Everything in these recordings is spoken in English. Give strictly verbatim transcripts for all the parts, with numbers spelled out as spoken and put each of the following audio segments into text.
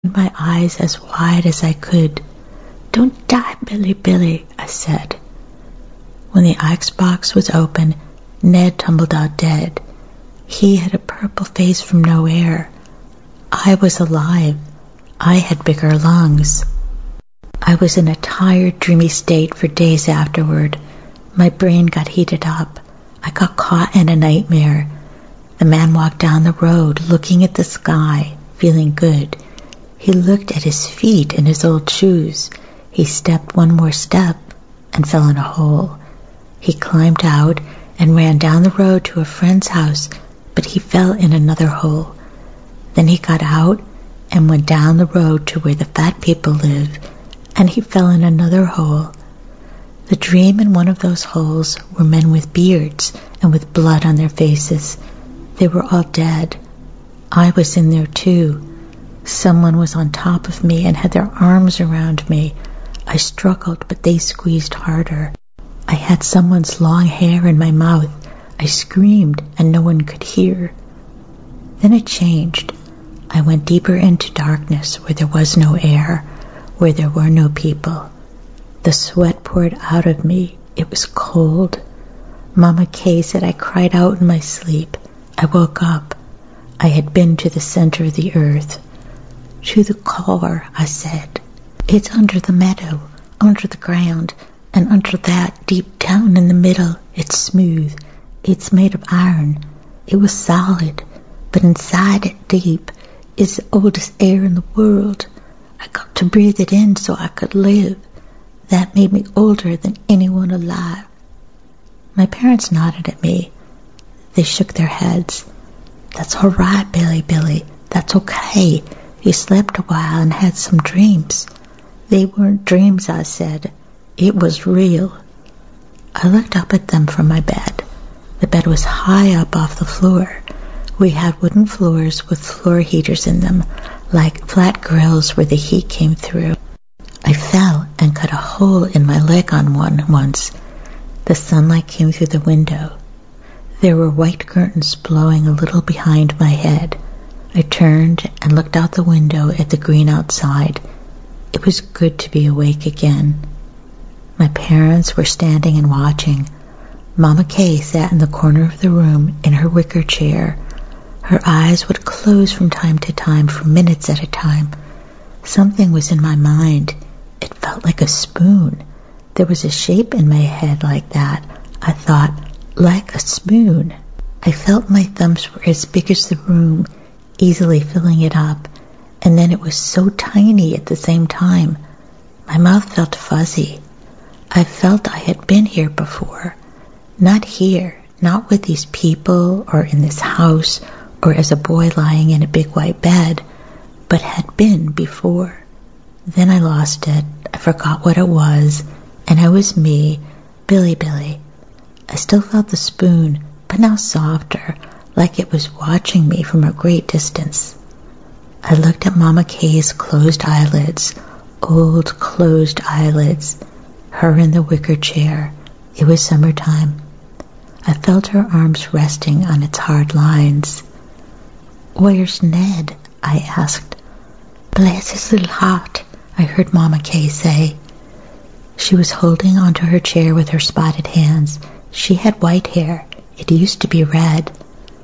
my eyes as wide as I could. "Don't die, Billy, Billy," I said. When the icebox was open, Ned tumbled out dead. He had a purple face from no air. I was alive. I had bigger lungs. I was in a tired, dreamy state for days afterward. My brain got heated up. I got caught in a nightmare. The man walked down the road, looking at the sky, feeling good. He looked at his feet in his old shoes. He stepped one more step and fell in a hole. He climbed out and ran down the road to a friend's house, but he fell in another hole. Then he got out and went down the road to where the fat people live, and he fell in another hole. The dream in one of those holes were men with beards and with blood on their faces. They were all dead. I was in there too. Someone was on top of me and had their arms around me. I struggled, but they squeezed harder. I had someone's long hair in my mouth. I screamed, and no one could hear. Then it changed. I went deeper into darkness where there was no air, where there were no people. The sweat poured out of me. It was cold. Mama Kay said I cried out in my sleep. I woke up. I had been to the center of the earth. "To the core," I said. "It's under the meadow, under the ground, and under that, deep down in the middle, it's smooth. It's made of iron. It was solid, but inside it, deep, is the oldest air in the world. I got to breathe it in so I could live. That made me older than anyone alive." My parents nodded at me. They shook their heads. "That's all right, Billy, Billy. That's okay. You slept a while and had some dreams." "They weren't dreams," I said. "It was real." I looked up at them from my bed. The bed was high up off the floor. We had wooden floors with floor heaters in them, like flat grills where the heat came through. I fell and cut a hole in my leg on one once. The sunlight came through the window. There were white curtains blowing a little behind my head. I turned and looked out the window at the green outside. It was good to be awake again. My parents were standing and watching. Mama Kay sat in the corner of the room in her wicker chair. Her eyes would close from time to time for minutes at a time. Something was in my mind. It felt like a spoon. There was a shape in my head like that. I thought, like a spoon. I felt my thumbs were as big as the room, easily filling it up, and then it was so tiny at the same time. My mouth felt fuzzy. I felt I had been here before. Not here, not with these people or in this house or as a boy lying in a big white bed, but had been before. Then I lost it. I forgot what it was, and I was me, Billy Billy. I still felt the spoon, but now softer, like it was watching me from a great distance. I looked at Mama Kay's closed eyelids, old closed eyelids, her in the wicker chair. It was summertime. I felt her arms resting on its hard lines. "Where's Ned?" I asked. "Bless his little heart," I heard Mama Kay say. She was holding onto her chair with her spotted hands. She had white hair. It used to be red.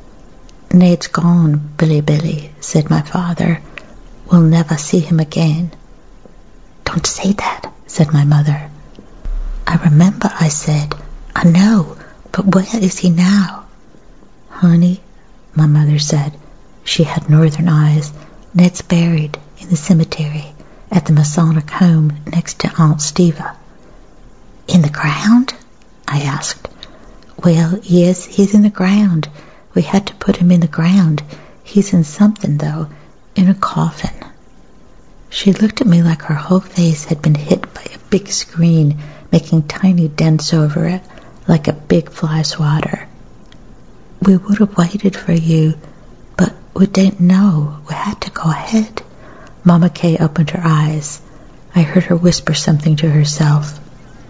"Ned's gone, Billy Billy," said my father. "We'll never see him again." "Don't say that," said my mother. "I remember," I said. "I know, but where is he now?" "Honey," my mother said. She had northern eyes. "Ned's buried in the cemetery at the Masonic home next to Aunt Steva." "In the ground?" I asked. "Well, yes, he's in the ground. We had to put him in the ground. He's in something, though, in a coffin." She looked at me like her whole face had been hit by a big screen, making tiny dents over it, like a big fly swatter. "We would have waited for you, but we didn't know. We had to go ahead." Mama Kay opened her eyes. I heard her whisper something to herself.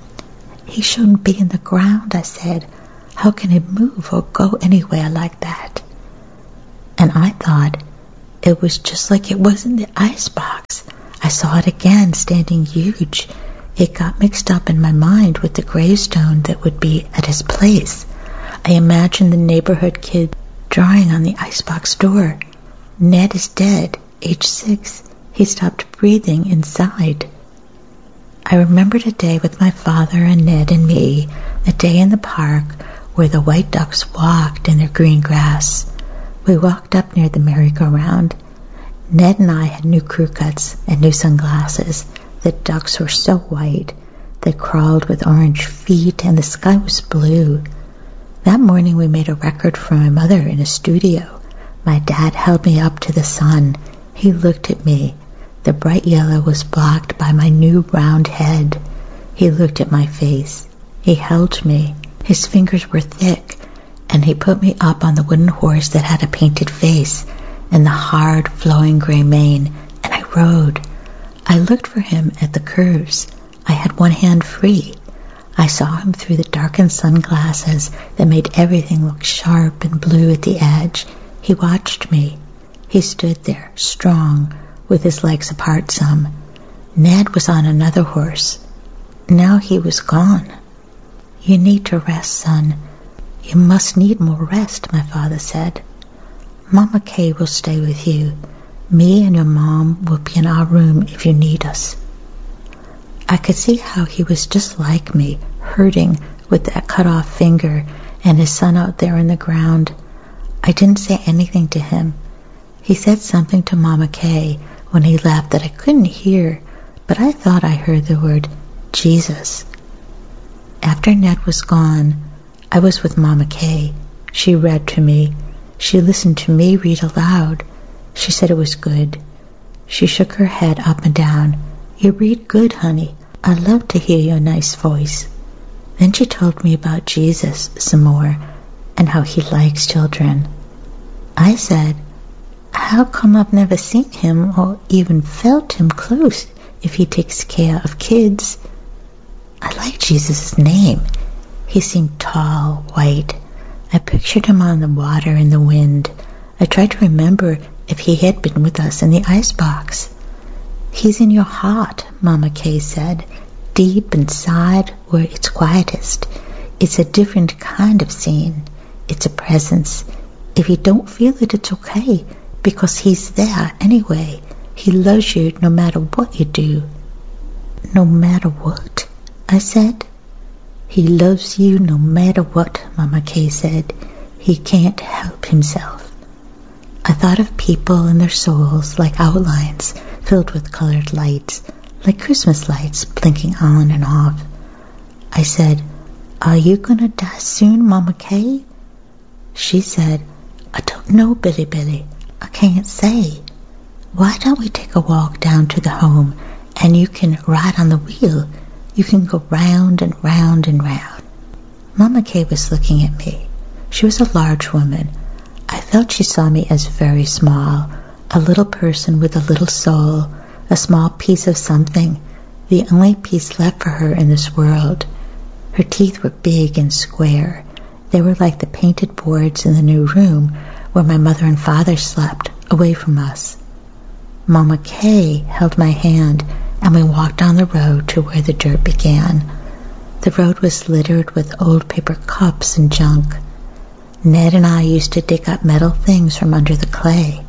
"He shouldn't be in the ground," I said. "How can he move or go anywhere like that?" And I thought, It was just like it was in the icebox. I saw it again, standing huge. It got mixed up in my mind with the gravestone that would be at his place. I imagined the neighborhood kid drawing on the icebox door. Ned is dead, age six. He stopped breathing inside. I remembered a day with my father and Ned and me, a day in the park where the white ducks walked in their green grass. We walked up near the merry-go-round. Ned and I had new crew cuts and new sunglasses. The ducks were so white. They crawled with orange feet, and the sky was blue. That morning we made a record for my mother in a studio. My dad held me up to the sun. He looked at me. The bright yellow was blocked by my new round head. He looked at my face. He held me. His fingers were thick, and he put me up on the wooden horse that had a painted face and the hard, flowing gray mane, and I rode. I looked for him at the curves. I had one hand free. I saw him through the darkened sunglasses that made everything look sharp and blue at the edge. He watched me. He stood there, strong, with his legs apart some. Ned was on another horse. Now he was gone. You need to rest, son. You must need more rest, my father said. Mama Kay will stay with you. Me and your mom will be in our room if you need us. I could see how he was just like me, hurting with that cut-off finger and his son out there in the ground. I didn't say anything to him. He said something to Mama Kay when he left that I couldn't hear, but I thought I heard the word Jesus. After Ned was gone, I was with Mama Kay. She read to me. She listened to me read aloud. She said it was good. She shook her head up and down. You read good, honey. I love to hear your nice voice. Then she told me about Jesus some more and how he likes children. I said, how come I've never seen him or even felt him close if he takes care of kids? I like Jesus' name. He seemed tall, white. I pictured him on the water in the wind. I tried to remember if he had been with us in the icebox. He's in your heart, Mama Kay said, deep inside where it's quietest. It's a different kind of scene. It's a presence. If you don't feel it, it's okay, because he's there anyway. He loves you no matter what you do. No matter what? I said. He loves you no matter what, Mama Kay said. He can't help himself. I thought of people and their souls like outlines filled with colored lights, like Christmas lights blinking on and off. I said, are you gonna die soon, Mama Kay? She said, I don't know, Billy Billy. I can't say. Why don't we take a walk down to the home and you can ride on the wheel? You can go round and round and round. Mama Kay was looking at me. She was a large woman. I felt she saw me as very small, a little person with a little soul, a small piece of something, the only piece left for her in this world. Her teeth were big and square. They were like the painted boards in the new room where my mother and father slept, away from us. Mama Kay held my hand, and we walked down the road to where the dirt began. The road was littered with old paper cups and junk. Ned and I used to dig up metal things from under the clay.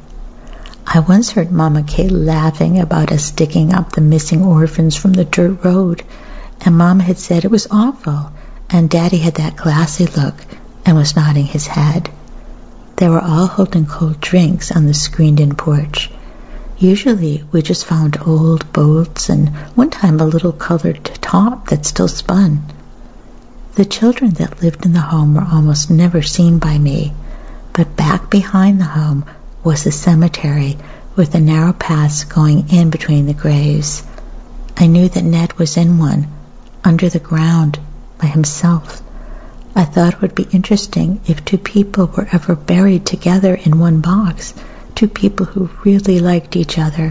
I once heard Mama Kay laughing about us digging up the missing orphans from the dirt road, and Mama had said it was awful, and Daddy had that glassy look and was nodding his head. They were all holding cold drinks on the screened-in porch. Usually we just found old boats and one time a little colored top that still spun. The children that lived in the home were almost never seen by me, but back behind the home was the cemetery with the narrow paths going in between the graves. I knew that Ned was in one, under the ground, by himself. I thought it would be interesting if two people were ever buried together in one box, two people who really liked each other.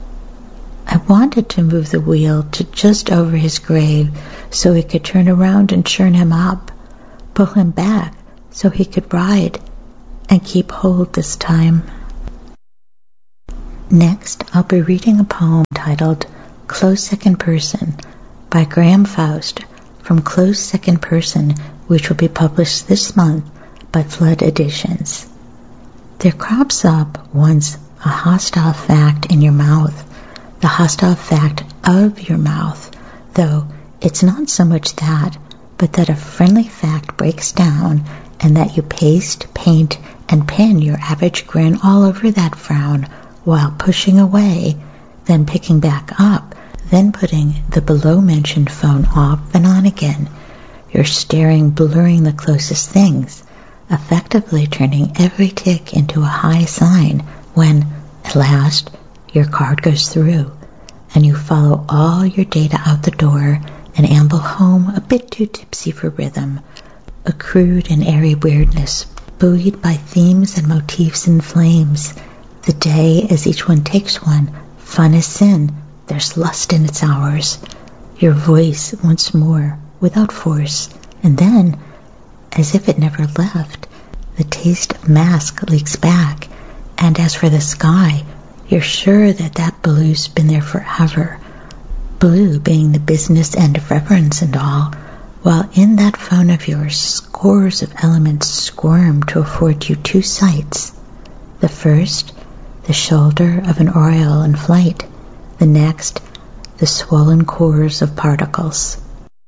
I wanted to move the wheel to just over his grave so he could turn around and churn him up, pull him back so he could ride and keep hold this time. Next, I'll be reading a poem titled Close Second Person by Graham Faust from Close Second Person, which will be published this month by Flood Editions. There crops up once a hostile fact in your mouth, the hostile fact of your mouth, though it's not so much that, but that a friendly fact breaks down and that you paste, paint, and pin your average grin all over that frown while pushing away, then picking back up, then putting the below-mentioned phone off and on again. You're staring, blurring the closest things, effectively turning every tick into a high sign when, at last, your card goes through, and you follow all your data out the door and amble home a bit too tipsy for rhythm, a crude and airy weirdness, buoyed by themes and motifs and flames. The day, as each one takes one, fun is sin, there's lust in its hours. Your voice once more, without force, and then, as if it never left, the taste of mask leaks back, and as for the sky, you're sure that that blue's been there forever, blue being the business end of reverence and all, while in that phone of yours scores of elements squirm to afford you two sights. The first, the shoulder of an oriole in flight, the next, the swollen cores of particles.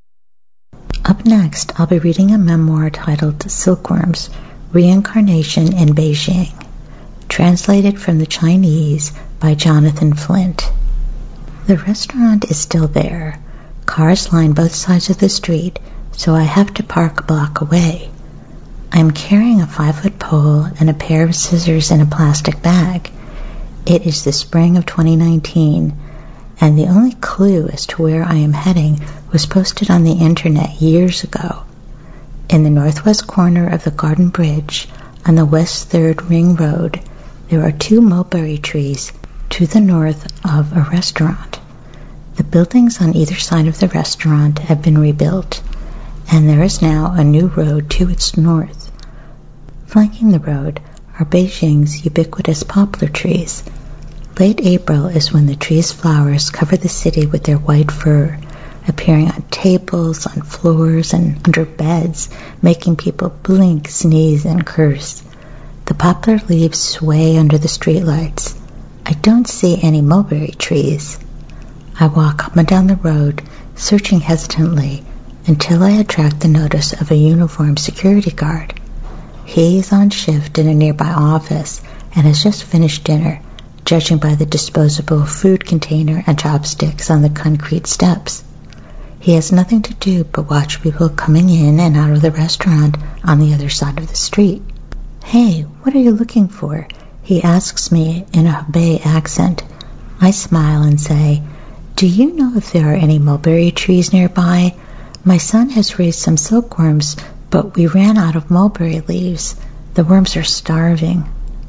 Up next, I'll be reading a memoir titled Silkworms, Reincarnation in Beijing, translated from the Chinese by Jonathan Flint. The restaurant is still there. Cars line both sides of the street, so I have to park a block away. I'm carrying a five-foot pole and a pair of scissors in a plastic bag. It is the spring of twenty nineteen, and the only clue as to where I am heading was posted on the internet years ago. In the northwest corner of the Garden Bridge, on the West Third Ring Road, there are two mulberry trees to the north of a restaurant. The buildings on either side of the restaurant have been rebuilt, and there is now a new road to its north. Flanking the road are Beijing's ubiquitous poplar trees. Late April is when the tree's flowers cover the city with their white fur, appearing on tables, on floors, and under beds, making people blink, sneeze, and curse. The poplar leaves sway under the streetlights. I don't see any mulberry trees. I walk up and down the road, searching hesitantly, until I attract the notice of a uniformed security guard. He is on shift in a nearby office and has just finished dinner, judging by the disposable food container and chopsticks on the concrete steps. He has nothing to do but watch people coming in and out of the restaurant on the other side of the street. "Hey, what are you looking for?" he asks me in a Hebei accent. I smile and say, "Do you know if there are any mulberry trees nearby? My son has raised some silkworms, but we ran out of mulberry leaves. The worms are starving."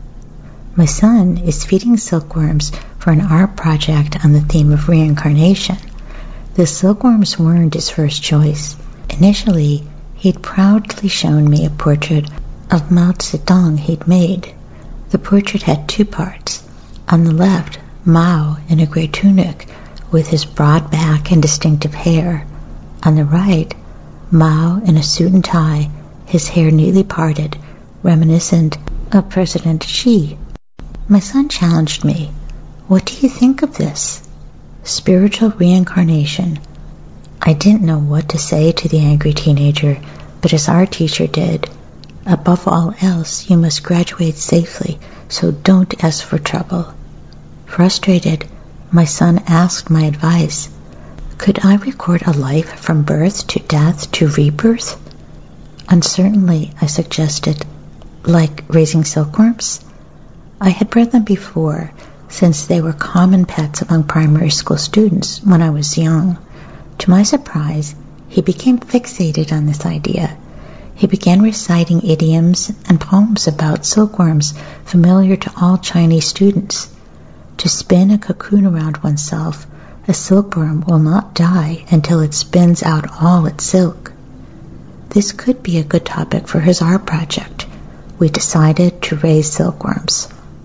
My son is feeding silkworms for an art project on the theme of reincarnation. The silkworms weren't his first choice. Initially, he'd proudly shown me a portrait of Mao Zedong he'd made. The portrait had two parts. On the left, Mao in a gray tunic with his broad back and distinctive hair. On the right, Mao in a suit and tie, his hair neatly parted, reminiscent of President Xi. My son challenged me. "What do you think of this?" Spiritual reincarnation. I didn't know what to say to the angry teenager, but as our teacher did, above all else, you must graduate safely, so don't ask for trouble. Frustrated, my son asked my advice. Could I record a life from birth to death to rebirth? Uncertainly, I suggested, like raising silkworms? I had bred them before, since they were common pets among primary school students when I was young. To my surprise, he became fixated on this idea. He began reciting idioms and poems about silkworms familiar to all Chinese students. To spin a cocoon around oneself, a silkworm will not die until it spins out all its silk. This could be a good topic for his art project. We decided to raise silkworms.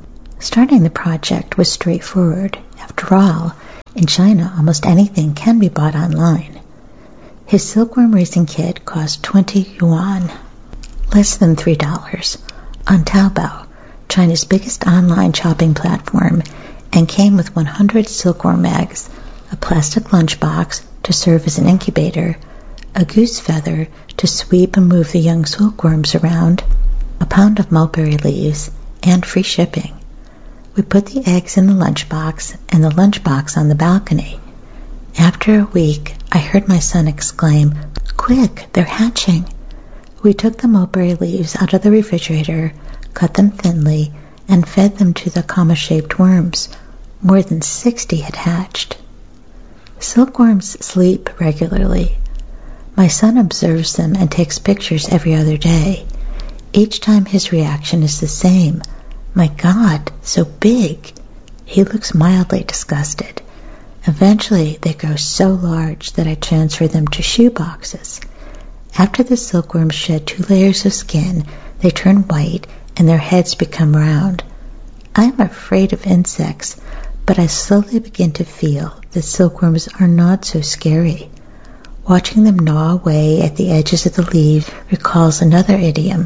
Starting the project was straightforward. After all, in China, almost anything can be bought online. His silkworm raising kit cost twenty yuan, less than three dollars, on Taobao, China's biggest online shopping platform, and came with one hundred silkworm eggs, a plastic lunchbox to serve as an incubator, a goose feather to sweep and move the young silkworms around, a pound of mulberry leaves, and free shipping. We put the eggs in the lunchbox and the lunchbox on the balcony. After a week, I heard my son exclaim, "Quick, they're hatching!" We took the mulberry leaves out of the refrigerator, cut them thinly, and fed them to the comma-shaped worms. More than sixty had hatched. Silkworms sleep regularly. My son observes them and takes pictures every other day. Each time his reaction is the same. "My God, so big!" He looks mildly disgusted. Eventually, they grow so large that I transfer them to shoe boxes. After the silkworms shed two layers of skin, they turn white and their heads become round. I am afraid of insects, but I slowly begin to feel that silkworms are not so scary. Watching them gnaw away at the edges of the leaves recalls another idiom,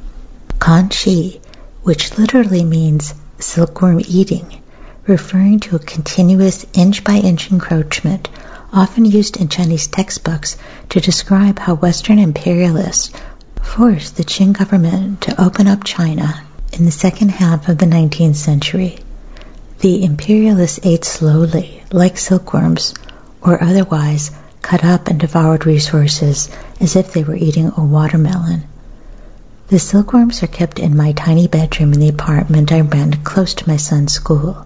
kanchi, which literally means silkworm eating, referring to a continuous inch-by-inch encroachment often used in Chinese textbooks to describe how Western imperialists forced the Qing government to open up China in the second half of the nineteenth century. The imperialists ate slowly, like silkworms, or otherwise cut up and devoured resources as if they were eating a watermelon. The silkworms are kept in my tiny bedroom in the apartment I rent close to my son's school.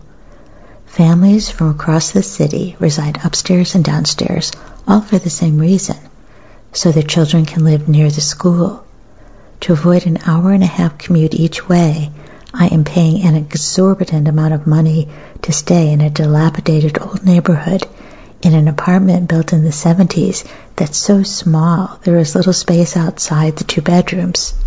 Families from across the city reside upstairs and downstairs, all for the same reason, so their children can live near the school. To avoid an hour and a half commute each way, I am paying an exorbitant amount of money to stay in a dilapidated old neighborhood in an apartment built in the seventies that's so small there is little space outside the two bedrooms.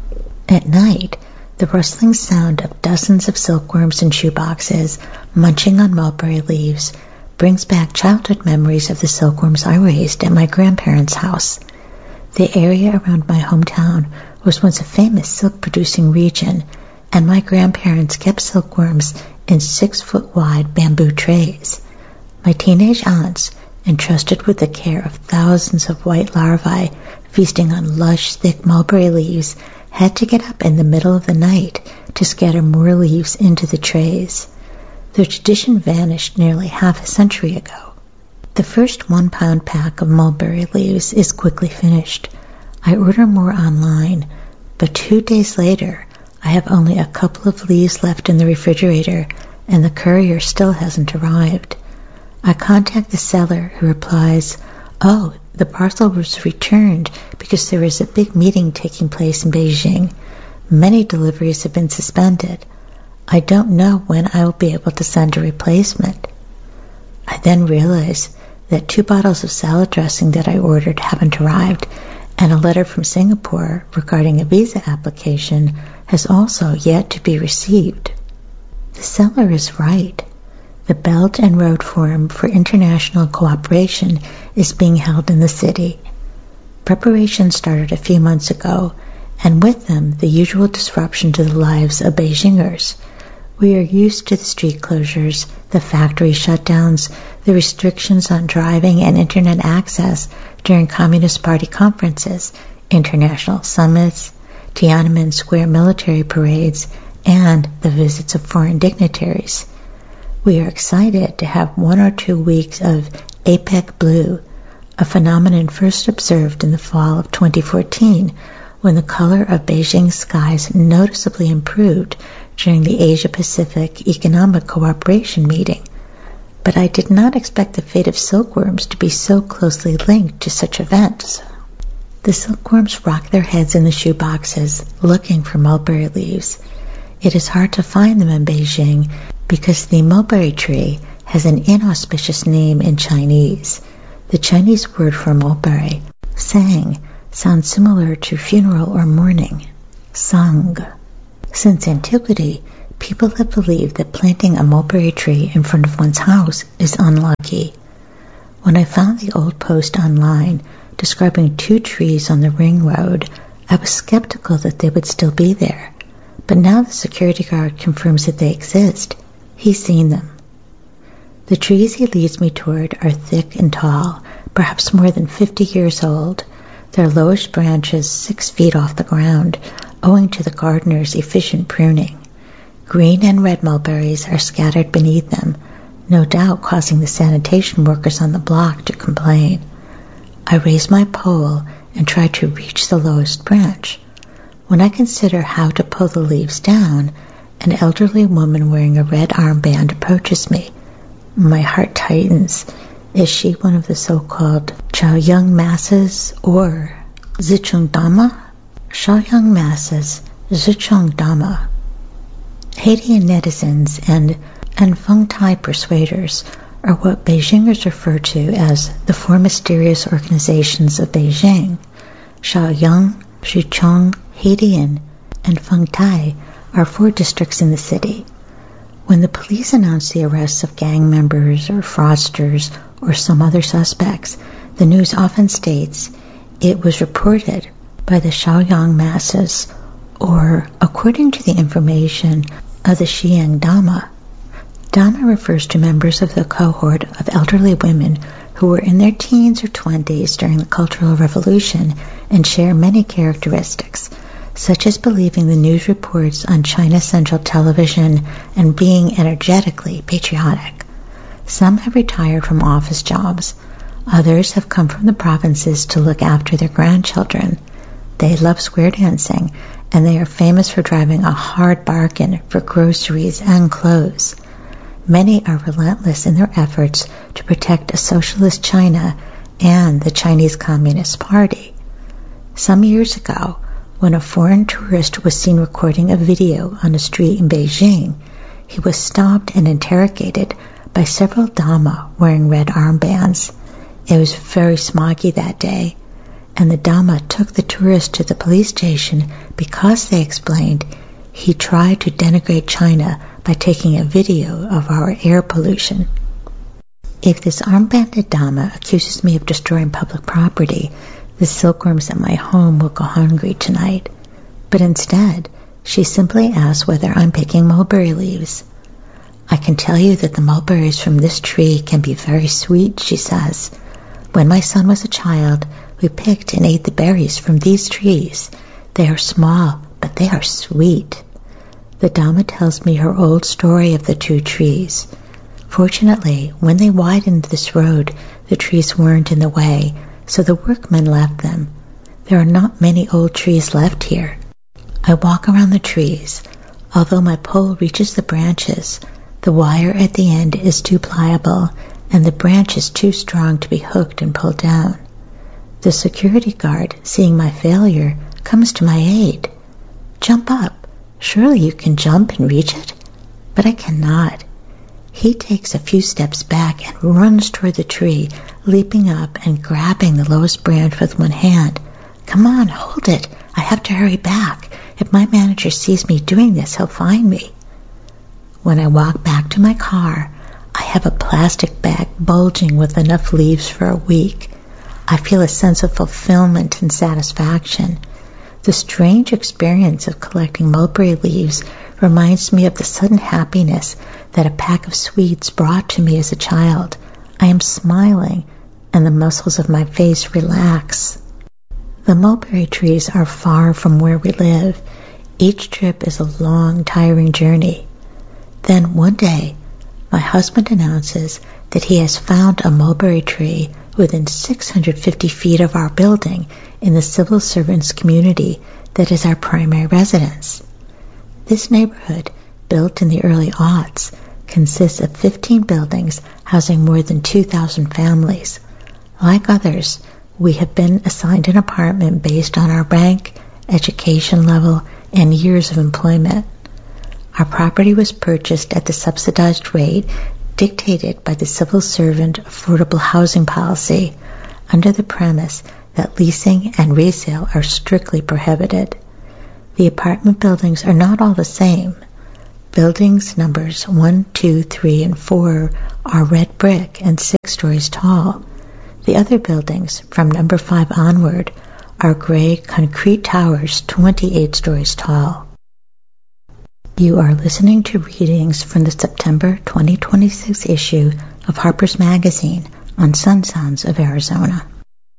At night, the rustling sound of dozens of silkworms in shoeboxes munching on mulberry leaves brings back childhood memories of the silkworms I raised at my grandparents' house. The area around my hometown was once a famous silk-producing region, and my grandparents kept silkworms in six-foot-wide bamboo trays. My teenage aunts, entrusted with the care of thousands of white larvae feasting on lush, thick mulberry leaves, had to get up in the middle of the night to scatter more leaves into the trays. The tradition vanished nearly half a century ago. The first one-pound pack of mulberry leaves is quickly finished. I order more online, but two days later, I have only a couple of leaves left in the refrigerator, and the courier still hasn't arrived. I contact the seller, who replies, "Oh, the parcel was returned because there is a big meeting taking place in Beijing. Many deliveries have been suspended. I don't know when I will be able to send a replacement." I then realize that two bottles of salad dressing that I ordered haven't arrived, and a letter from Singapore regarding a visa application has also yet to be received. The seller is right. The Belt and Road Forum for International Cooperation is being held in the city. Preparations started a few months ago, and with them the usual disruption to the lives of Beijingers. We are used to the street closures, the factory shutdowns, the restrictions on driving and internet access during Communist Party conferences, international summits, Tiananmen Square military parades, and the visits of foreign dignitaries. We are excited to have one or two weeks of APEC blue, a phenomenon first observed in the fall of twenty fourteen, when the color of Beijing's skies noticeably improved during the Asia-Pacific Economic Cooperation meeting. But I did not expect the fate of silkworms to be so closely linked to such events. The silkworms rock their heads in the shoe boxes, looking for mulberry leaves. It is hard to find them in Beijing because the mulberry tree has an inauspicious name in Chinese. The Chinese word for mulberry, sang, sounds similar to funeral or mourning, sang. Since antiquity, People have believed that planting a mulberry tree in front of one's house is unlucky. When I found the old post online describing two trees on the ring road, I was skeptical that they would still be there. But now the security guard confirms that they exist. He's seen them. The trees he leads me toward are thick and tall, perhaps more than fifty years old, their lowest branches six feet off the ground, owing to the gardener's efficient pruning. Green and red mulberries are scattered beneath them, no doubt causing the sanitation workers on the block to complain. I raise my pole and try to reach the lowest branch. When I consider how to pull the leaves down, an elderly woman wearing a red armband approaches me. My heart tightens. Is she one of the so-called Shaoyang masses or Zicheng Dama? Shaoyang masses, Zicheng Dama. Haitian netizens and, and Feng Tai persuaders are what Beijingers refer to as the four mysterious organizations of Beijing. Shaoyang, Zicheng, Haitian, and Feng Tai are four districts in the city. When the police announce the arrests of gang members or fraudsters or some other suspects, the news often states it was reported by the Shaoyang masses, or according to the information of the Xiang Dama. Dama refers to members of the cohort of elderly women who were in their teens or twenties during the Cultural Revolution and share many characteristics, such as believing the news reports on China Central Television and being energetically patriotic. Some have retired from office jobs. Others have come from the provinces to look after their grandchildren. They love square dancing, and they are famous for driving a hard bargain for groceries and clothes. Many are relentless in their efforts to protect a socialist China and the Chinese Communist Party. Some years ago, when a foreign tourist was seen recording a video on a street in Beijing, he was stopped and interrogated by several Dama wearing red armbands. It was very smoggy that day, and the Dama took the tourist to the police station because, they explained, he tried to denigrate China by taking a video of our air pollution. If this armbanded Dama accuses me of destroying public property, the silkworms at my home will go hungry tonight. But instead, she simply asks whether I'm picking mulberry leaves. I can tell you that the mulberries from this tree can be very sweet, she says. When my son was a child, we picked and ate the berries from these trees. They are small, but they are sweet. The Dama tells me her old story of the two trees. Fortunately, when they widened this road, the trees weren't in the way, so the workmen left them. There are not many old trees left here. I walk around the trees. Although my pole reaches the branches, the wire at the end is too pliable, and the branch is too strong to be hooked and pulled down. The security guard, seeing my failure, comes to my aid. Jump up. Surely you can jump and reach it. But I cannot. He takes a few steps back and runs toward the tree, leaping up and grabbing the lowest branch with one hand. Come on, hold it. I have to hurry back. If my manager sees me doing this, he'll find me. When I walk back to my car, I have a plastic bag bulging with enough leaves for a week. I feel a sense of fulfillment and satisfaction. The strange experience of collecting mulberry leaves reminds me of the sudden happiness that a pack of sweets brought to me as a child. I am smiling, and the muscles of my face relax. The mulberry trees are far from where we live. Each trip is a long, tiring journey. Then one day, my husband announces that he has found a mulberry tree within six hundred fifty feet of our building in the civil servants community that is our primary residence. This neighborhood, built in the early aughts, consists of fifteen buildings housing more than two thousand families. Like others, we have been assigned an apartment based on our rank, education level, and years of employment. Our property was purchased at the subsidized rate dictated by the civil servant affordable housing policy, under the premise that leasing and resale are strictly prohibited. The apartment buildings are not all the same. Buildings numbers one, two, three, and four are red brick and six stories tall. The other buildings, from number five onward, are gray concrete towers twenty-eight stories tall. You are listening to readings from the September twenty twenty-six issue of Harper's Magazine on Sun Sounds of Arizona.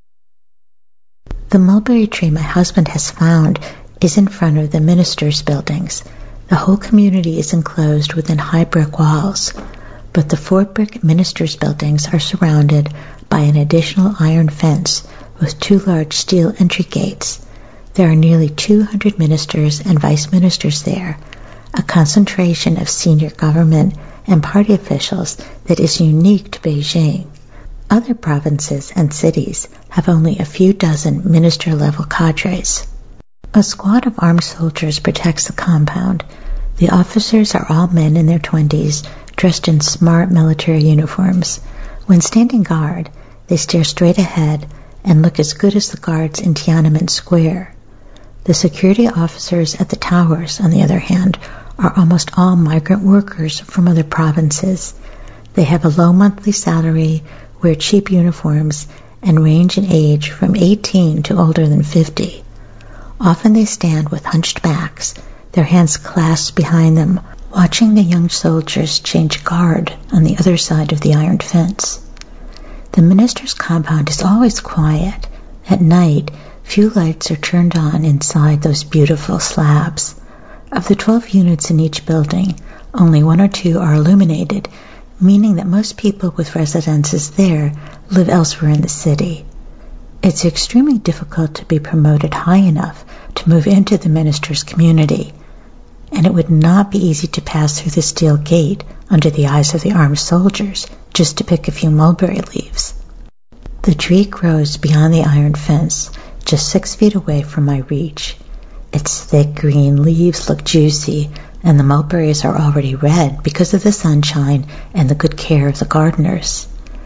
The mulberry tree my husband has found is in front of the ministers' buildings. The whole community is enclosed within high brick walls, but the four brick ministers' buildings are surrounded by an additional iron fence with two large steel entry gates. There are nearly two hundred ministers and vice ministers there, a concentration of senior government and party officials that is unique to Beijing. Other provinces and cities have only a few dozen minister-level cadres. A squad of armed soldiers protects the compound. The officers are all men in their twenties, dressed in smart military uniforms. When standing guard, they stare straight ahead and look as good as the guards in Tiananmen Square. The security officers at the towers, on the other hand, are almost all migrant workers from other provinces. They have a low monthly salary, wear cheap uniforms, and range in age from eighteen to older than fifty. Often they stand with hunched backs, their hands clasped behind them, watching the young soldiers change guard on the other side of the iron fence. The minister's compound is always quiet. At night, few lights are turned on inside those beautiful slabs. Of the twelve units in each building, only one or two are illuminated, meaning that most people with residences there live elsewhere in the city. It's extremely difficult to be promoted high enough to move into the minister's community, and it would not be easy to pass through the steel gate under the eyes of the armed soldiers just to pick a few mulberry leaves. The tree grows beyond the iron fence, just six feet away from my reach. Its thick green leaves look juicy, and the mulberries are already red because of the sunshine and the good care of the gardeners.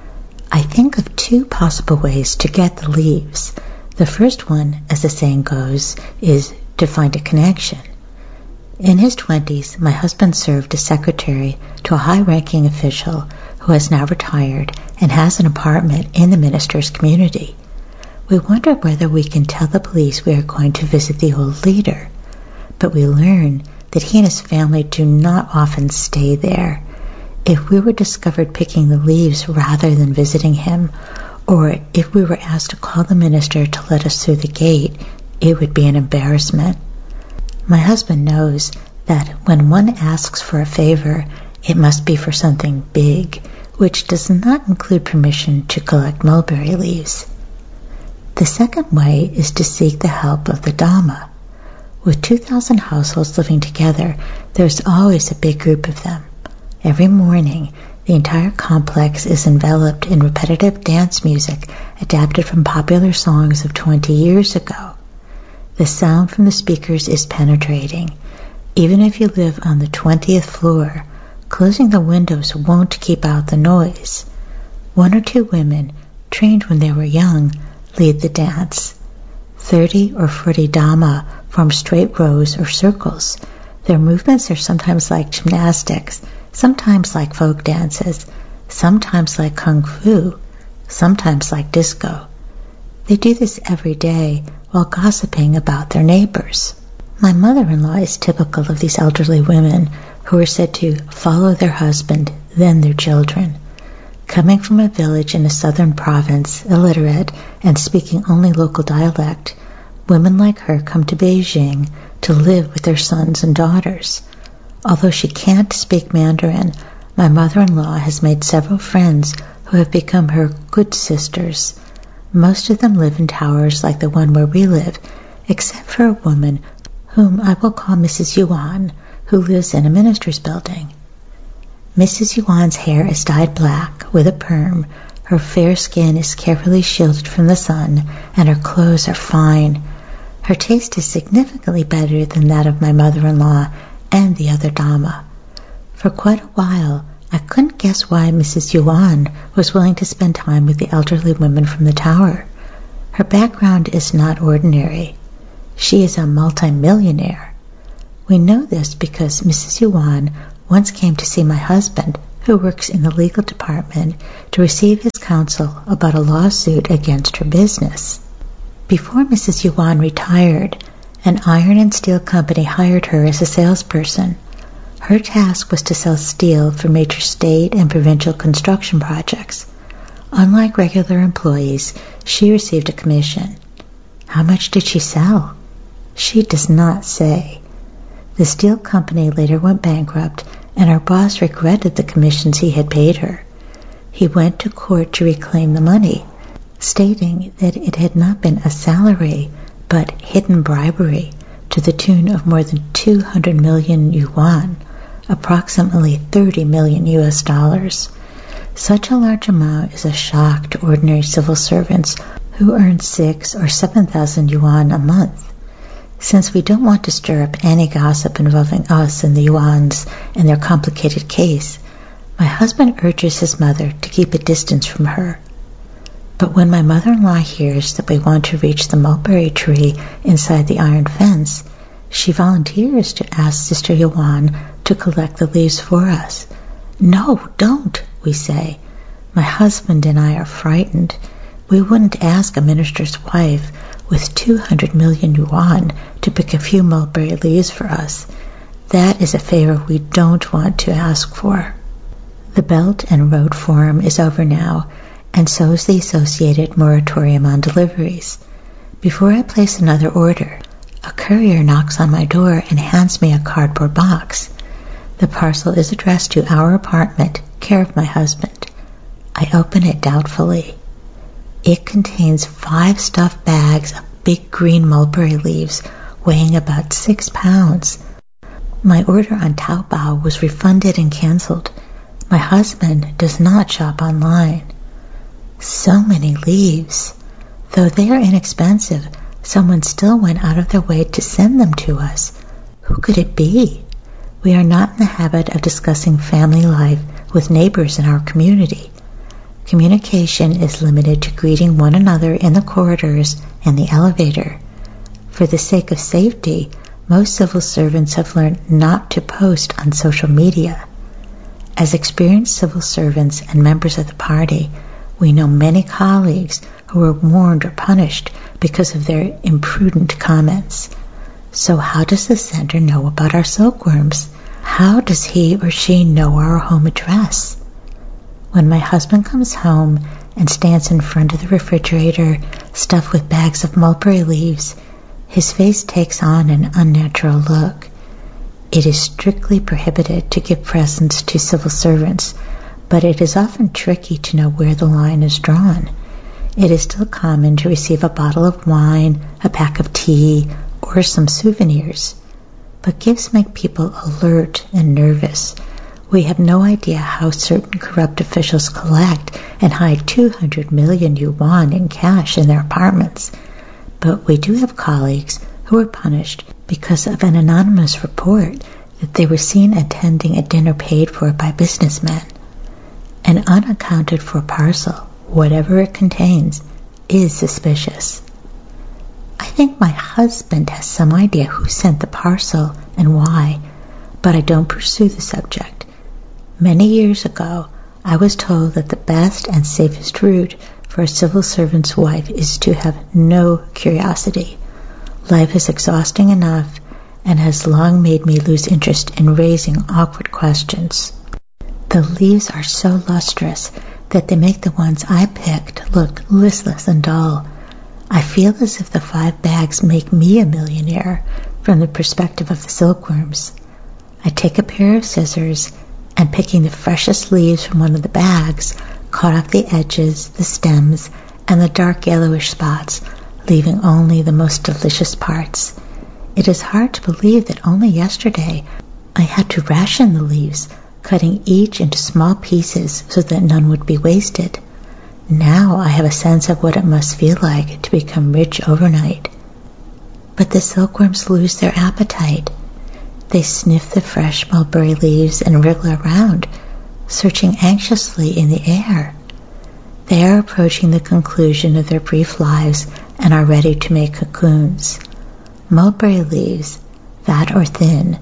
I think of two possible ways to get the leaves. The first one, as the saying goes, is to find a connection. In his twenties, my husband served as secretary to a high-ranking official who has now retired and has an apartment in the minister's community. We wonder whether we can tell the police we are going to visit the old leader, but we learn that he and his family do not often stay there. If we were discovered picking the leaves rather than visiting him, or if we were asked to call the minister to let us through the gate, it would be an embarrassment. My husband knows that when one asks for a favor, it must be for something big, which does not include permission to collect mulberry leaves. The second way is to seek the help of the Dhamma. With two thousand households living together, there's always a big group of them. Every morning, the entire complex is enveloped in repetitive dance music adapted from popular songs of twenty years ago. The sound from the speakers is penetrating. Even if you live on the twentieth floor, closing the windows won't keep out the noise. One or two women, trained when they were young, lead the dance. Thirty or forty Dhamma form straight rows or circles. Their movements are sometimes like gymnastics, sometimes like folk dances, sometimes like kung fu, sometimes like disco. They do this every day while gossiping about their neighbors. My mother-in-law is typical of these elderly women who are said to follow their husband, then their children. Coming from a village in a southern province, illiterate, and speaking only local dialect, women like her come to Beijing to live with their sons and daughters. Although she can't speak Mandarin, my mother-in-law has made several friends who have become her good sisters. Most of them live in towers like the one where we live, except for a woman whom I will call Missus Yuan, who lives in a minister's building. Missus Yuan's hair is dyed black with a perm, her fair skin is carefully shielded from the sun, and her clothes are fine. Her taste is significantly better than that of my mother-in-law and the other Dhamma. For quite a while, I couldn't guess why Missus Yuan was willing to spend time with the elderly women from the tower. Her background is not ordinary. She is a multimillionaire. We know this because Missus Yuan once came to see my husband, who works in the legal department, to receive his counsel about a lawsuit against her business. Before Missus Yuan retired, an iron and steel company hired her as a salesperson. Her task was to sell steel for major state and provincial construction projects. Unlike regular employees, she received a commission. How much did she sell? She does not say. The steel company later went bankrupt, and our boss regretted the commissions he had paid her. He went to court to reclaim the money, stating that it had not been a salary, but hidden bribery to the tune of more than two hundred million yuan, approximately thirty million U S dollars. Such a large amount is a shock to ordinary civil servants who earn six or seven thousand yuan a month. Since we don't want to stir up any gossip involving us and the Yuans and their complicated case, my husband urges his mother to keep a distance from her. But when my mother-in-law hears that we want to reach the mulberry tree inside the iron fence, she volunteers to ask Sister Yuan to collect the leaves for us. No, don't, we say. My husband and I are frightened. We wouldn't ask a minister's wife with two hundred million yuan to pick a few mulberry leaves for us. That is a favor we don't want to ask for. The Belt and Road Forum is over now, and so is the associated moratorium on deliveries. Before I place another order, a courier knocks on my door and hands me a cardboard box. The parcel is addressed to our apartment, care of my husband. I open it doubtfully. It contains five stuffed bags of big green mulberry leaves weighing about six pounds. My order on Taobao was refunded and cancelled. My husband does not shop online. So many leaves. Though they are inexpensive, someone still went out of their way to send them to us. Who could it be? We are not in the habit of discussing family life with neighbors in our community. Communication is limited to greeting one another in the corridors and the elevator. For the sake of safety, most civil servants have learned not to post on social media. As experienced civil servants and members of the party, we know many colleagues who were warned or punished because of their imprudent comments. So how does the center know about our silkworms? How does he or she know our home address? When my husband comes home and stands in front of the refrigerator stuffed with bags of mulberry leaves, his face takes on an unnatural look. It is strictly prohibited to give presents to civil servants, but it is often tricky to know where the line is drawn. It is still common to receive a bottle of wine, a pack of tea, or some souvenirs. But gifts make people alert and nervous. We have no idea how certain corrupt officials collect and hide two hundred million yuan in cash in their apartments. But we do have colleagues who were punished because of an anonymous report that they were seen attending a dinner paid for by businessmen. An unaccounted for parcel, whatever it contains, is suspicious. I think my husband has some idea who sent the parcel and why, but I don't pursue the subject. Many years ago, I was told that the best and safest route for a civil servant's wife is to have no curiosity. Life is exhausting enough and has long made me lose interest in raising awkward questions. The leaves are so lustrous that they make the ones I picked look listless and dull. I feel as if the five bags make me a millionaire from the perspective of the silkworms. I take a pair of scissors and, picking the freshest leaves from one of the bags, cut off the edges, the stems, and the dark yellowish spots, leaving only the most delicious parts. It is hard to believe that only yesterday I had to ration the leaves, cutting each into small pieces so that none would be wasted. Now I have a sense of what it must feel like to become rich overnight. But the silkworms lose their appetite. They sniff the fresh mulberry leaves and wriggle around, searching anxiously in the air. They are approaching the conclusion of their brief lives and are ready to make cocoons. Mulberry leaves, fat or thin,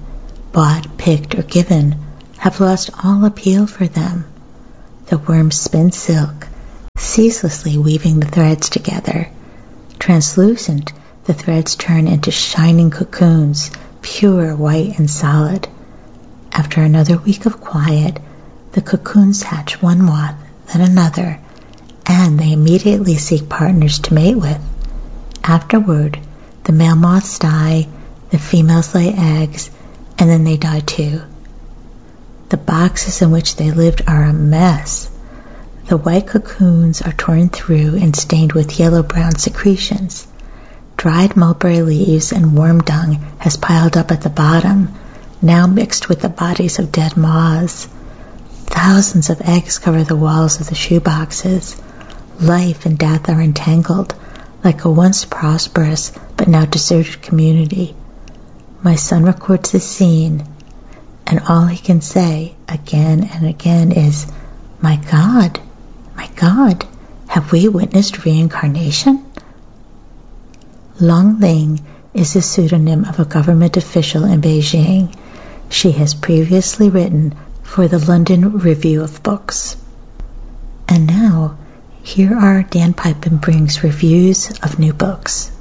bought, picked, or given, have lost all appeal for them. The worms spin silk, ceaselessly weaving the threads together. Translucent, the threads turn into shining cocoons, pure, white, and solid. After another week of quiet, the cocoons hatch one moth, then another, and they immediately seek partners to mate with. Afterward, the male moths die, the females lay eggs, and then they die too. The boxes in which they lived are a mess. The white cocoons are torn through and stained with yellow-brown secretions. Dried mulberry leaves and worm dung has piled up at the bottom, now mixed with the bodies of dead moths. Thousands of eggs cover the walls of the shoeboxes. Life and death are entangled, like a once prosperous but now deserted community. My son records this scene, and all he can say again and again is, "My God, my God, have we witnessed reincarnation?" Long Ling is the pseudonym of a government official in Beijing. She has previously written for the London Review of Books. And now, here are Dan Piepenbring's reviews of new books.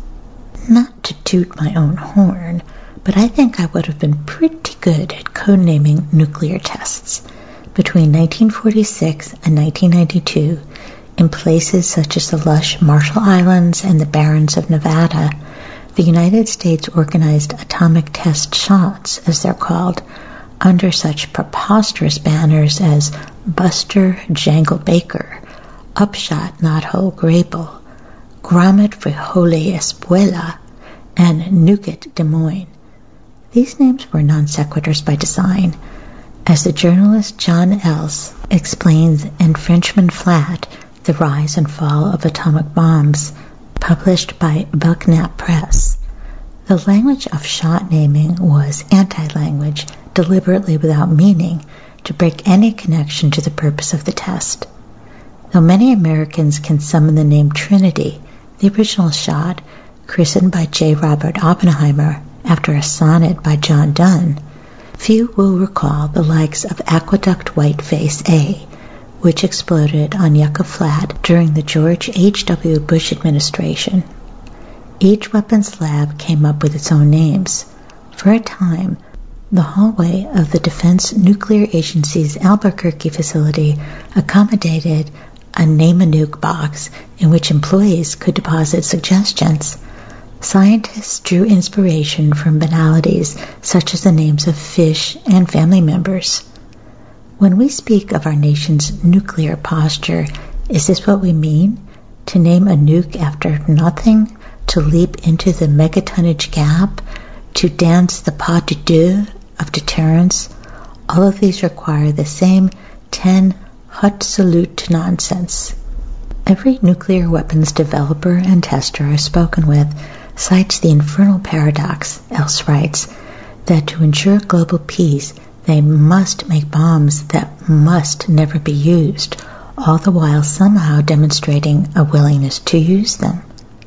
Not to toot my own horn, but I think I would have been pretty good at codenaming nuclear tests. Between nineteen forty-six and nineteen ninety-two, in places such as the lush Marshall Islands and the Barrens of Nevada, the United States organized atomic test shots, as they're called, under such preposterous banners as Buster Jangle Baker, Upshot Knothole Grable, Grommet Frijole Espuela, and Nuket Des Moines. These names were non sequiturs by design. As the journalist John Else explains in Frenchman Flat, The Rise and Fall of Atomic Bombs, published by Belknap Press, the language of shot naming was anti-language, deliberately without meaning, to break any connection to the purpose of the test. Though many Americans can summon the name Trinity, the original shot, christened by J. Robert Oppenheimer after a sonnet by John Donne, few will recall the likes of Aqueduct Whiteface A, which exploded on Yucca Flat during the George H W Bush administration. Each weapons lab came up with its own names. For a time, the hallway of the Defense Nuclear Agency's Albuquerque facility accommodated a name-a-nuke box in which employees could deposit suggestions. Scientists drew inspiration from banalities such as the names of fish and family members. When we speak of our nation's nuclear posture, is this what we mean? To name a nuke after nothing? To leap into the megatonnage gap? To dance the pas de deux of deterrence? All of these require the same ten hot salute nonsense. Every nuclear weapons developer and tester I've spoken with cites the infernal paradox, Else writes, that to ensure global peace, they must make bombs that must never be used, all the while somehow demonstrating a willingness to use them.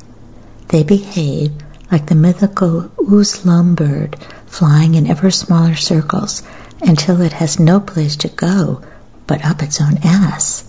They behave like the mythical Uslam bird flying in ever smaller circles until it has no place to go but up its own ass.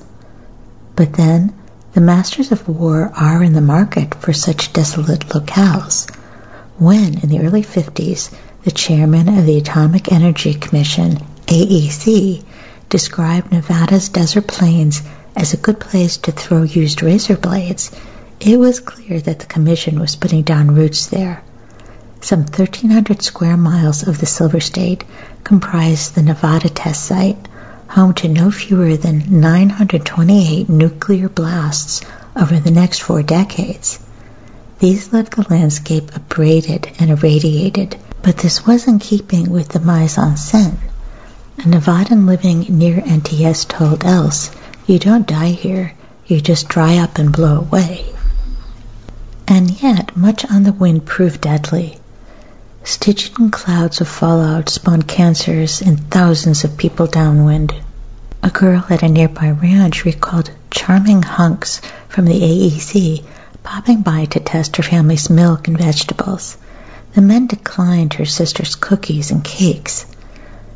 But then, the masters of war are in the market for such desolate locales. When, in the early fifties, the chairman of the Atomic Energy Commission, A E C, described Nevada's desert plains as a good place to throw used razor blades, it was clear that the commission was putting down roots there. Some thirteen hundred square miles of the Silver State comprise the Nevada test site, home to no fewer than nine hundred twenty-eight nuclear blasts over the next four decades. These left the landscape abraded and irradiated, but this was in keeping with the mise-en-scène. A Nevadan living near N T S told Else, "You don't die here, you just dry up and blow away." And yet, much on the wind proved deadly. Stygian clouds of fallout spawned cancers in thousands of people downwind. A girl at a nearby ranch recalled charming hunks from the A E C popping by to test her family's milk and vegetables. The men declined her sister's cookies and cakes.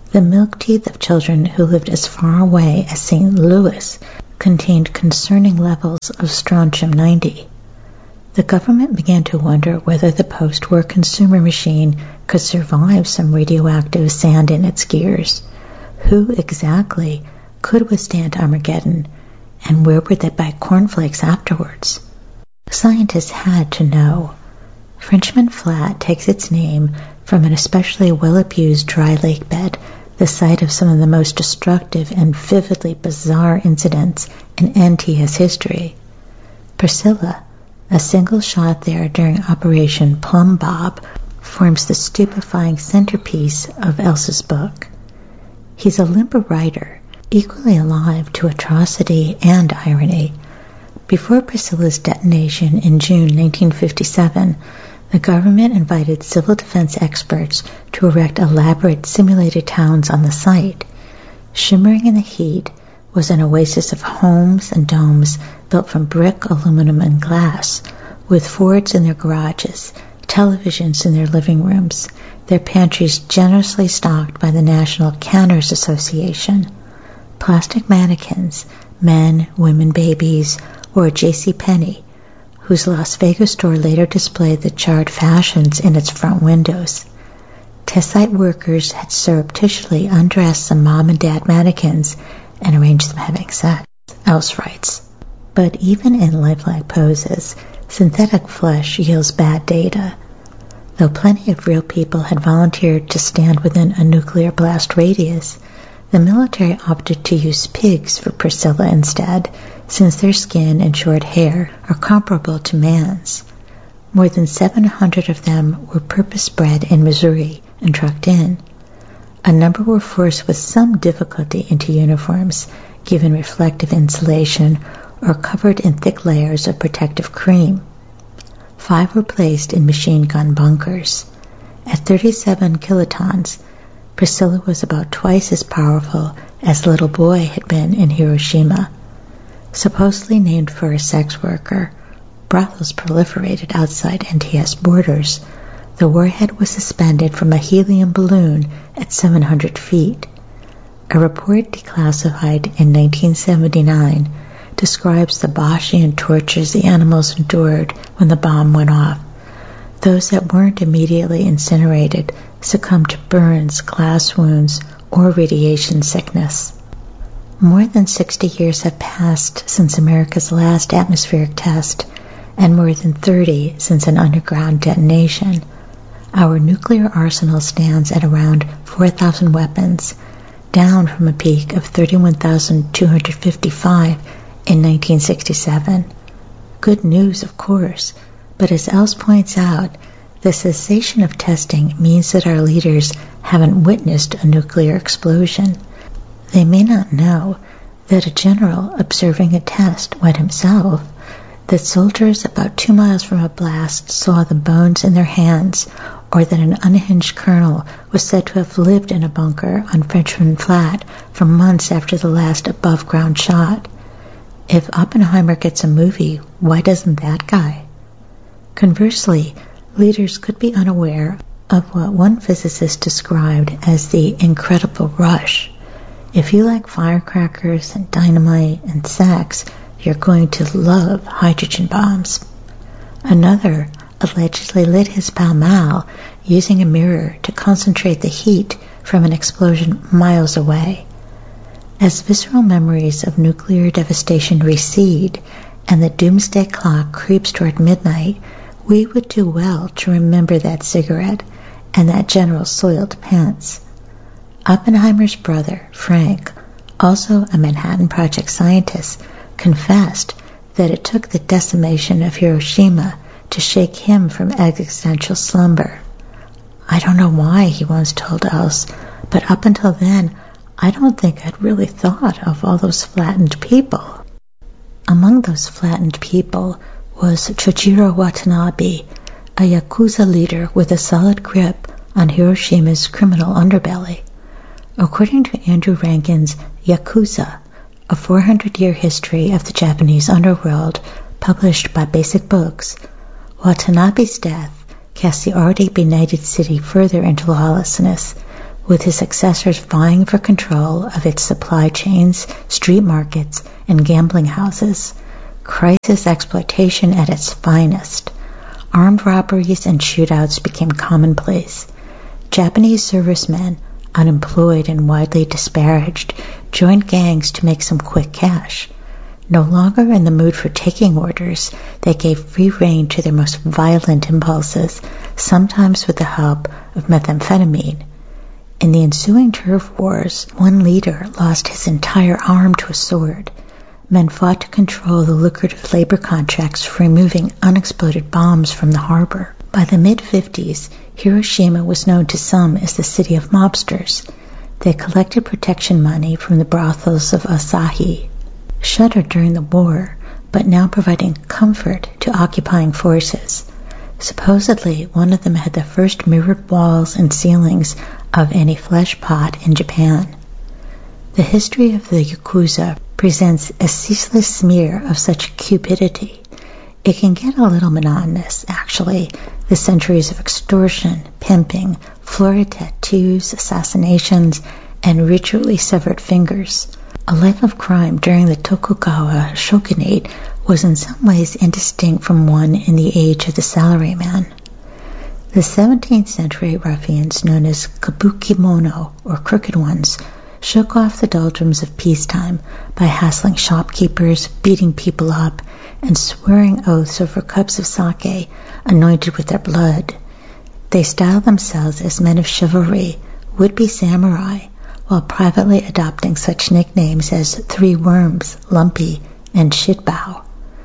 The milk teeth of children who lived as far away as Saint Louis contained concerning levels of strontium ninety. The government began to wonder whether the post-war consumer machine could survive some radioactive sand in its gears. Who exactly could withstand Armageddon, and where would they buy cornflakes afterwards? Scientists had to know. Frenchman Flat takes its name from an especially well-abused dry lake bed, the site of some of the most destructive and vividly bizarre incidents in N T S history. Priscilla, a single shot there during Operation Plum Bob, forms the stupefying centerpiece of Elsa's book. He's a limber writer, equally alive to atrocity and irony. Before Priscilla's detonation in June nineteen fifty-seven, the government invited civil defense experts to erect elaborate simulated towns on the site. Shimmering in the heat was an oasis of homes and domes built from brick, aluminum, and glass, with Fords in their garages, televisions in their living rooms, their pantries generously stocked by the National Canners Association. Plastic mannequins, men, women, babies, or J C Penney, whose Las Vegas store later displayed the charred fashions in its front windows. Test site workers had surreptitiously undressed some mom and dad mannequins and arranged them having sex, Else writes. But even in lifelike poses, synthetic flesh yields bad data. Though plenty of real people had volunteered to stand within a nuclear blast radius, the military opted to use pigs for Priscilla instead, since their skin and short hair are comparable to man's. More than seven hundred of them were purpose-bred in Missouri and trucked in. A number were forced with some difficulty into uniforms, given reflective insulation, or covered in thick layers of protective cream. Five were placed in machine gun bunkers. At thirty-seven kilotons, Priscilla was about twice as powerful as Little Boy had been in Hiroshima. Supposedly named for a sex worker, brothels proliferated outside N T S borders. The warhead was suspended from a helium balloon at seven hundred feet. A report declassified in nineteen seventy-nine describes the Boschian tortures the animals endured when the bomb went off. Those that weren't immediately incinerated succumbed to burns, glass wounds, or radiation sickness. More than sixty years have passed since America's last atmospheric test, and more than thirty since an underground detonation. Our nuclear arsenal stands at around four thousand weapons, down from a peak of thirty-one thousand two hundred fifty-five in nineteen sixty-seven. Good news, of course, but as Else points out, the cessation of testing means that our leaders haven't witnessed a nuclear explosion. They may not know that a general observing a test went himself, that soldiers about two miles from a blast saw the bones in their hands, or that an unhinged colonel was said to have lived in a bunker on Frenchman Flat for months after the last above-ground shot. If Oppenheimer gets a movie, why doesn't that guy? Conversely, leaders could be unaware of what one physicist described as the incredible rush. If you like firecrackers and dynamite and sex, you're going to love hydrogen bombs. Another allegedly lit his pal Mal using a mirror to concentrate the heat from an explosion miles away. As visceral memories of nuclear devastation recede and the doomsday clock creeps toward midnight, we would do well to remember that cigarette and that general's soiled pants. Oppenheimer's brother, Frank, also a Manhattan Project scientist, confessed that it took the decimation of Hiroshima to shake him from existential slumber. I don't know why, he once told Else, but up until then, I don't think I'd really thought of all those flattened people. Among those flattened people was Chojiro Watanabe, a Yakuza leader with a solid grip on Hiroshima's criminal underbelly. According to Andrew Rankin's Yakuza, a four hundred year history of the Japanese underworld, published by Basic Books, Watanabe's death cast the already benighted city further into lawlessness, with his successors vying for control of its supply chains, street markets, and gambling houses. Crisis exploitation at its finest. Armed robberies and shootouts became commonplace. Japanese servicemen, unemployed and widely disparaged, joined gangs to make some quick cash. No longer in the mood for taking orders, they gave free rein to their most violent impulses, sometimes with the help of methamphetamine. In the ensuing turf wars, one leader lost his entire arm to a sword. Men fought to control the lucrative labor contracts for removing unexploded bombs from the harbor. By the mid-fifties, Hiroshima was known to some as the city of mobsters. They collected protection money from the brothels of Asahi. Shuttered during the war, but now providing comfort to occupying forces. Supposedly, one of them had the first mirrored walls and ceilings of any flesh pot in Japan. The history of the Yakuza presents a ceaseless smear of such cupidity. It can get a little monotonous, actually, the centuries of extortion, pimping, florid tattoos, assassinations, and ritually severed fingers. A life of crime during the Tokugawa shogunate was in some ways indistinct from one in the age of the salaryman. The seventeenth century ruffians known as kabukimono, or crooked ones, shook off the doldrums of peacetime by hassling shopkeepers, beating people up, and swearing oaths over cups of sake anointed with their blood. They styled themselves as men of chivalry, would-be samurai, while privately adopting such nicknames as Three Worms, Lumpy, and Shitbow.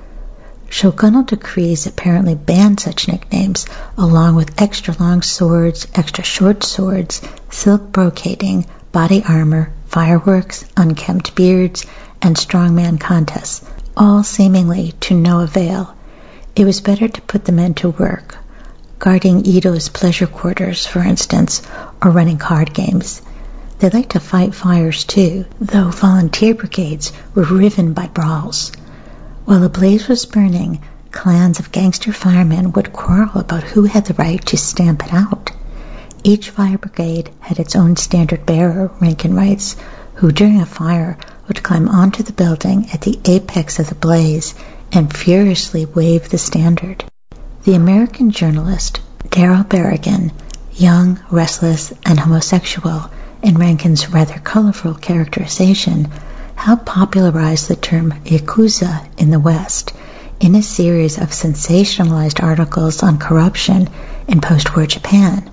Shogunal decrees apparently banned such nicknames, along with extra-long swords, extra-short swords, silk brocading, body armor, fireworks, unkempt beards, and strongman contests, all seemingly to no avail. It was better to put the men to work, guarding Ito's pleasure quarters, for instance, or running card games. They liked to fight fires too, though volunteer brigades were riven by brawls. While a blaze was burning, clans of gangster firemen would quarrel about who had the right to stamp it out. Each fire brigade had its own standard bearer, Rankin writes, who during a fire would climb onto the building at the apex of the blaze and furiously wave the standard. The American journalist Darrell Berrigan, young, restless, and homosexual, in Rankin's rather colorful characterization, helped popularize the term Yakuza in the West in a series of sensationalized articles on corruption in post-war Japan.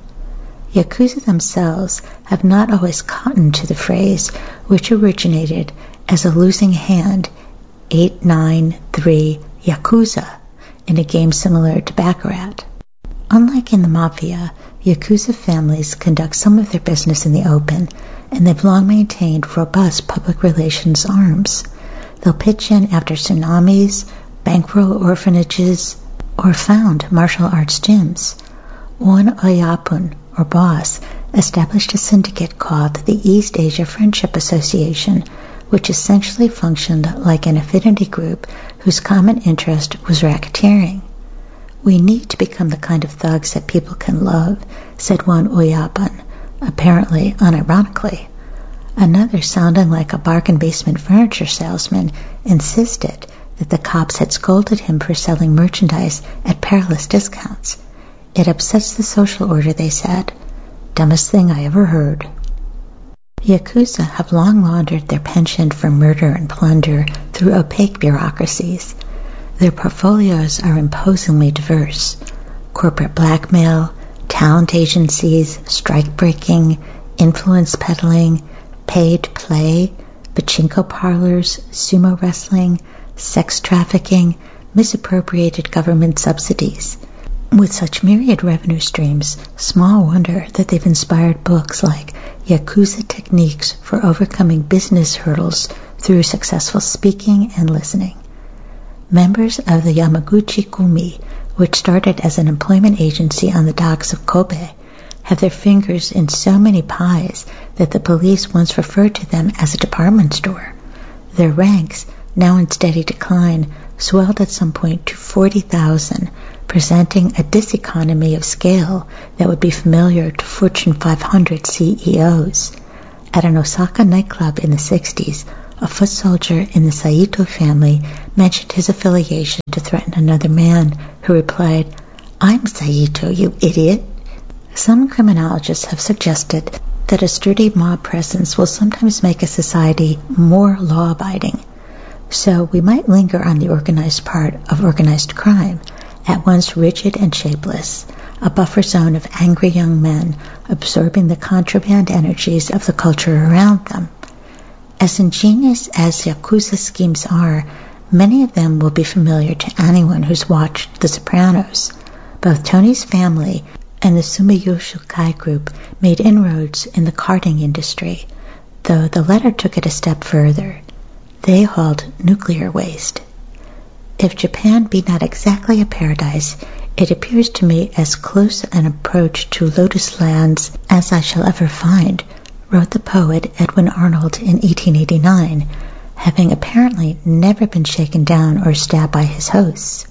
Yakuza themselves have not always cottoned to the phrase, which originated as a losing hand, eight nine three Yakuza, in a game similar to Baccarat. Unlike in the Mafia, Yakuza families conduct some of their business in the open, and they've long maintained robust public relations arms. They'll pitch in after tsunamis, bankroll orphanages, or found martial arts gyms. One Oyapun, or boss, established a syndicate called the East Asia Friendship Association, which essentially functioned like an affinity group whose common interest was racketeering. "We need to become the kind of thugs that people can love," said one Oyapun, apparently unironically. Another, sounding like a bargain basement furniture salesman, insisted that the cops had scolded him for selling merchandise at perilous discounts. "It upsets the social order," they said. Dumbest thing I ever heard. Yakuza have long laundered their penchant for murder and plunder through opaque bureaucracies. Their portfolios are imposingly diverse. Corporate blackmail, talent agencies, strike-breaking, influence peddling, paid play, pachinko parlors, sumo wrestling, sex trafficking, misappropriated government subsidies. With such myriad revenue streams, small wonder that they've inspired books like Yakuza Techniques for Overcoming Business Hurdles Through Successful Speaking and Listening. Members of the Yamaguchi Gumi, which started as an employment agency on the docks of Kobe, have their fingers in so many pies that the police once referred to them as a department store. Their ranks, now in steady decline, swelled at some point to forty thousand, presenting a diseconomy of scale that would be familiar to Fortune five hundred C E Os. At an Osaka nightclub in the sixties, a foot soldier in the Saito family mentioned his affiliation to threaten another man, who replied, "I'm Saito, you idiot." Some criminologists have suggested that a sturdy mob presence will sometimes make a society more law-abiding. So we might linger on the organized part of organized crime, at once rigid and shapeless, a buffer zone of angry young men absorbing the contraband energies of the culture around them. As ingenious as Yakuza schemes are, many of them will be familiar to anyone who's watched The Sopranos. Both Tony's family and the Sumiyoshi Kai group made inroads in the carting industry, though the latter took it a step further. They hauled nuclear waste. If Japan be not exactly a paradise, it appears to me as close an approach to lotus lands as I shall ever find, wrote the poet Edwin Arnold in eighteen eighty-nine, having apparently never been shaken down or stabbed by his hosts.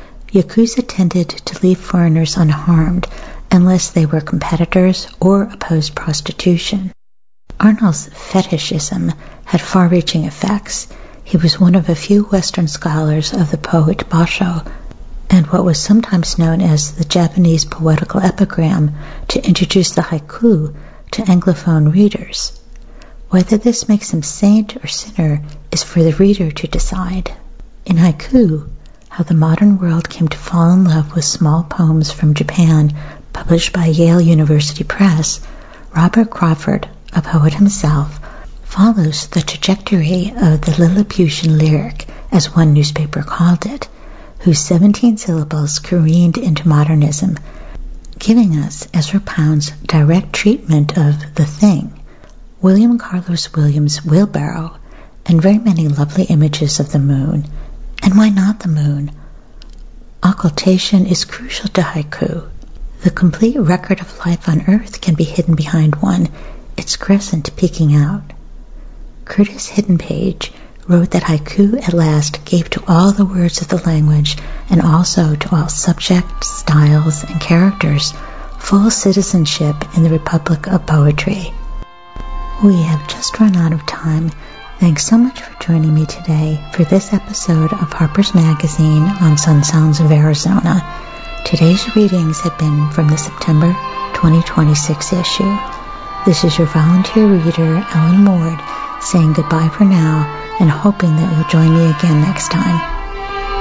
Yakuza tended to leave foreigners unharmed unless they were competitors or opposed prostitution. Arnold's fetishism had far-reaching effects. He was one of a few Western scholars of the poet Basho, and what was sometimes known as the Japanese poetical epigram, to introduce the haiku to Anglophone readers. Whether this makes him saint or sinner is for the reader to decide. In haiku, How the Modern World Came to Fall in Love with Small Poems from Japan, published by Yale University Press, Robert Crawford, a poet himself, follows the trajectory of the Lilliputian lyric, as one newspaper called it, whose seventeen syllables careened into modernism, giving us Ezra Pound's direct treatment of the thing, William Carlos Williams' wheelbarrow, and very many lovely images of the moon. And why not the moon? Occultation is crucial to haiku. The complete record of life on Earth can be hidden behind one, its crescent peeking out. Curtis Hiddenpage wrote that haiku at last gave to all the words of the language, and also to all subjects, styles, and characters, full citizenship in the Republic of Poetry. We have just run out of time. Thanks so much for joining me today for this episode of Harper's Magazine on Sun Sounds of Arizona. Today's readings have been from the September twenty twenty-six issue. This is your volunteer reader, Ellen Ward, saying goodbye for now and hoping that you'll join me again next time.